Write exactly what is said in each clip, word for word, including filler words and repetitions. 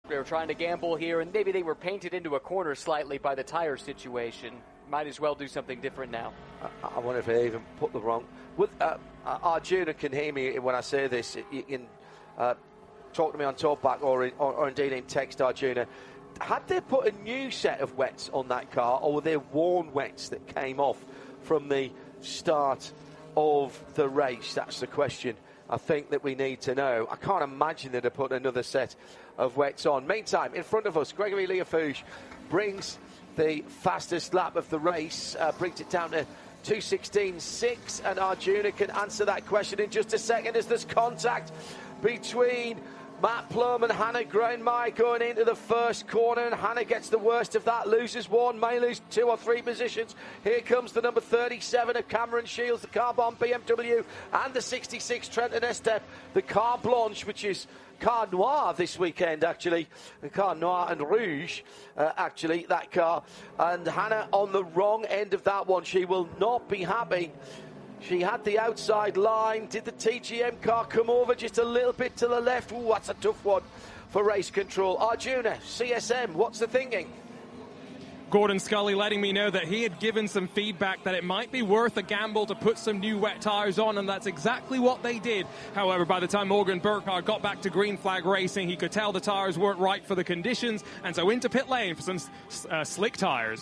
They were trying to gamble here, and maybe they were painted into a corner slightly by the tire situation. Might as well do something different now. I, I wonder if they even put the wrong... With, uh, Arjuna can hear me when I say this. You can uh, talk to me on talkback or, in, or, or indeed in text, Arjuna. Had they put a new set of wets on that car, or were they worn wets that came off from the start of the race? That's the question I think that we need to know. I can't imagine they'd have put another set of wets on. Meantime, in front of us, Gregory Liefooghe brings the fastest lap of the race, uh, brings it down to two sixteen six, and Arjuna can answer that question in just a second as there's contact between Matt Plum and Hannah Greenmeyer going into the first corner, and Hannah gets the worst of that, loses one, may lose two or three positions. Here comes the number thirty-seven of Cameron Shields, the Carbon B M W, and the sixty-six Trenton Estep, the Car Blanche, which is Car Noir this weekend, actually. The Car Noir and Rouge, uh, actually, that car. And Hannah on the wrong end of that one. She will not be happy. She had the outside line. Did the T G M car come over just a little bit to the left? Ooh, that's a tough one for race control. Arjuna, C S M, what's the thinking? Gordon Scully letting me know that he had given some feedback that it might be worth a gamble to put some new wet tyres on, and that's exactly what they did. However, by the time Morgan Burkhardt got back to Green Flag Racing, he could tell the tyres weren't right for the conditions, and so into pit lane for some uh, slick tyres.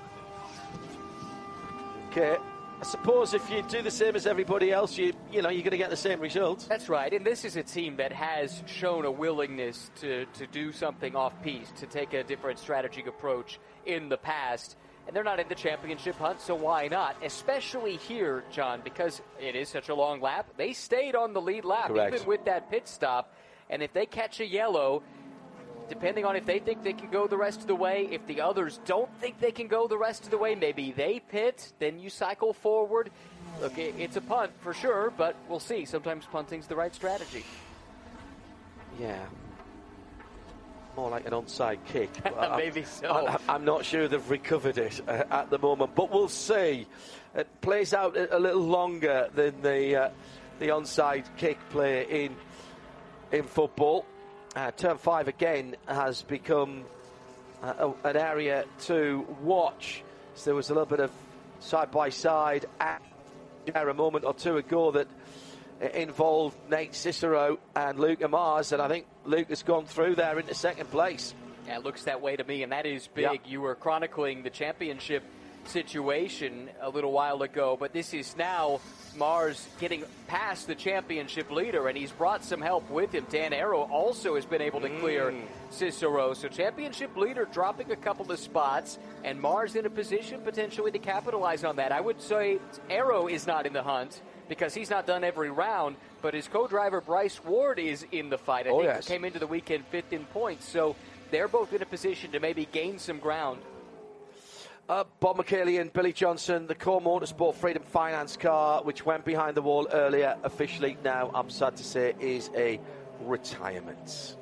Okay. I suppose if you do the same as everybody else, you you know, you're going to get the same results. That's right, and this is a team that has shown a willingness to, to do something off-piste, to take a different strategic approach in the past, and they're not in the championship hunt, so why not? Especially here, John, because it is such a long lap. They stayed on the lead lap, Correct. even with that pit stop, and if they catch a yellow, depending on if they think they can go the rest of the way, if the others don't think they can go the rest of the way, maybe they pit, then you cycle forward. Look, it's a punt for sure, but we'll see. Sometimes punting's the right strategy. Yeah. More like an onside kick. Maybe so. I, I'm not sure they've recovered it uh, at the moment, but we'll see. It plays out a, a little longer than the uh, the onside kick play in in football. Uh, turn five again has become uh, a, an area to watch. So there was a little bit of side-by-side action a moment or two ago that involved Nate Cicero and Luca Mars, and I think Luke has gone through there into second place. Yeah, it looks that way to me, and that is big. Yeah. You were chronicling the championship situation a little while ago, but this is now Mars getting past the championship leader, and he's brought some help with him. Dan Arrow also has been able to clear mm. Cicero. So championship leader dropping a couple of spots, and Mars in a position potentially to capitalize on that. I would say Arrow is not in the hunt because he's not done every round, but his co-driver Bryce Ward is in the fight. I oh, think yes. came into the weekend fifth in points, so they're both in a position to maybe gain some ground. Uh, Bob McKaylee and Billy Johnson, the Core Motorsport Freedom Finance car, which went behind the wall earlier, officially now, I'm sad to say, is a retirement.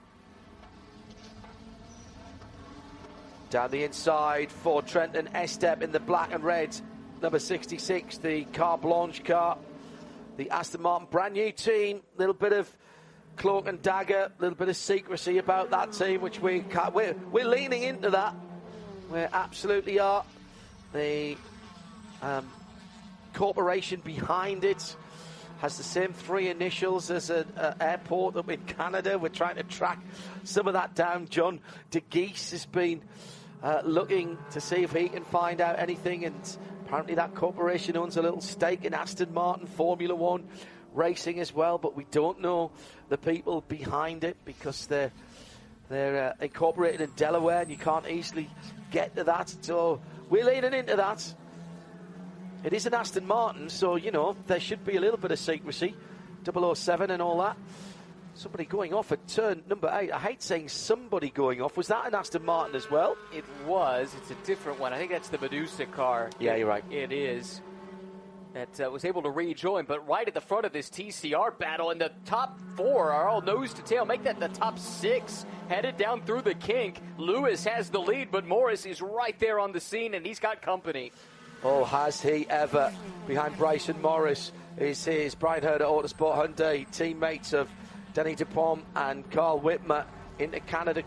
Down the inside for Trenton Estep in the black and red, number sixty-six, the Car Blanche car, the Aston Martin brand new team, little bit of cloak and dagger, little bit of secrecy about that team, which we can't, we're, we're leaning into that. We absolutely are. The um, corporation behind it has the same three initials as an airport up in Canada. We're trying to track some of that down. John DeGeese has been uh, looking to see if he can find out anything, and apparently that corporation owns a little stake in Aston Martin Formula One racing as well, but we don't know the people behind it because they're They're uh, incorporated in Delaware, and you can't easily get to that. So we're leaning into that. It is an Aston Martin, so, you know, there should be a little bit of secrecy. double oh seven and all that. Somebody going off at turn number eight. I hate saying somebody going off. Was that an Aston Martin as well? It was. It's a different one. I think that's the Medusa car. Yeah, you're right. It is. That uh, was able to rejoin, but right at the front of this T C R battle, and the top four are all nose to tail. Make that the top six, headed down through the kink. Lewis has the lead, but Morris is right there on the scene, and he's got company. Oh, has he ever. Behind Bryson Morris is his Brian Herder Autosport Hyundai teammates of Denny DuPont and Carl Whitmer into Canada